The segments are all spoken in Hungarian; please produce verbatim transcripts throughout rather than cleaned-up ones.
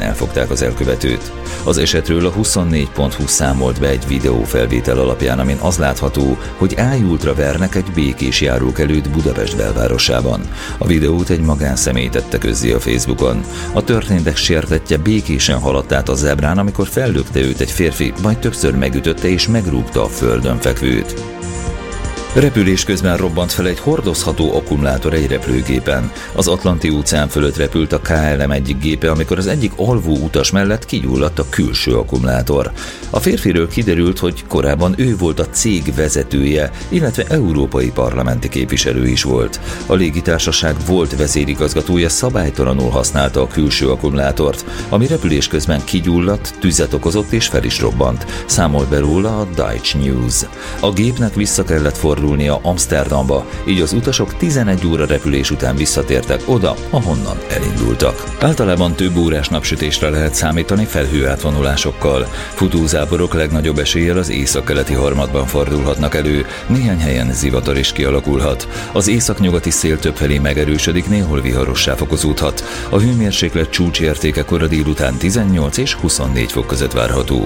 elfogták az elkövetőt. Az esetről a huszonnégy pont hu számolt be egy videófelvétel alapján, amin az látható, hogy ájultra vernek egy békés járókelőt Budapest belvárosában. A videót egy magánszemély tette közzé a Facebookon. A történtek sértettje békésen haladt át a zebrán, amikor fellökte őt egy férfi, majd többször megütötte és megrúgta a földön fekvőt. Repülés közben robbant fel egy hordozható akkumulátor egy repülőgépen. Az Atlanti-óceán fölött repült a ká el em egyik gépe, amikor az egyik alvó utas mellett kigyulladt a külső akkumulátor. A férfiről kiderült, hogy korábban ő volt a cég vezetője, illetve európai parlamenti képviselő is volt. A légitársaság volt vezérigazgatója szabálytalanul használta a külső akkumulátort, ami repülés közben kigyulladt, tüzet okozott és fel is robbant, számolt be róla a Deutsche News. A gépnek vissza kellett fordulni Amsterdamba, így az utasok tizenegy óra repülés után visszatértek oda, ahonnan elindultak. Általában több órás napsütésre lehet számítani felhőátvonulásokkal. Futózáporok legnagyobb eséllyel az északkeleti harmadban fordulhatnak elő, néhány helyen zivatar is kialakulhat. Az északnyugati szél többfelé megerősödik, néhol viharossá fokozódhat. A hőmérséklet csúcsértéke kora délután tizennyolc és huszonnégy fok között várható.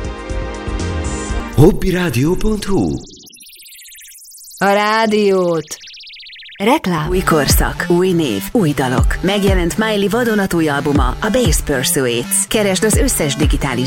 Hobbyradio pont hu A rádiót. Reklám. Új korszak, új név, új dalok. Megjelent Miley vadonatúj albuma, a Bass Pursuits. Keresd az összes digitális